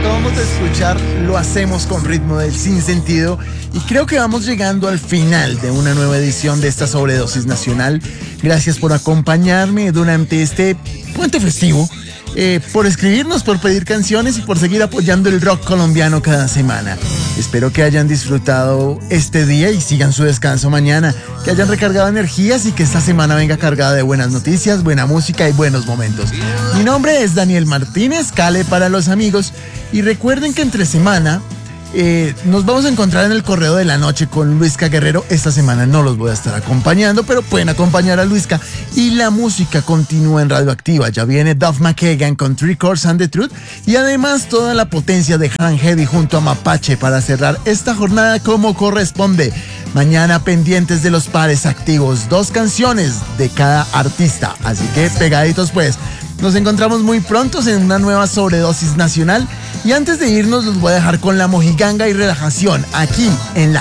acabamos de escuchar Lo hacemos con ritmo del sinsentido y creo que vamos llegando al final de una nueva edición de esta sobredosis nacional. Gracias por acompañarme durante este puente festivo, por escribirnos, por pedir canciones y por seguir apoyando el rock colombiano cada semana. Espero que hayan disfrutado este día y sigan su descanso mañana, que hayan recargado energías y que esta semana venga cargada de buenas noticias, buena música y buenos momentos. Mi nombre es Daniel Martínez, Cale para los amigos, y recuerden que entre semana nos vamos a encontrar en el Correo de la Noche con Luisca Guerrero. Esta semana no los voy a estar acompañando, pero pueden acompañar a Luisca. Y la música continúa en Radioactiva. Ya viene Duff McKagan con Three Chords and the Truth. Y además toda la potencia de Han Heavy junto a Mapache para cerrar esta jornada como corresponde. Mañana pendientes de los pares activos. 2 canciones de cada artista. Así que pegaditos pues. Nos encontramos muy pronto en una nueva sobredosis nacional. Y antes de irnos los voy a dejar con la mojiganga y relajación aquí en la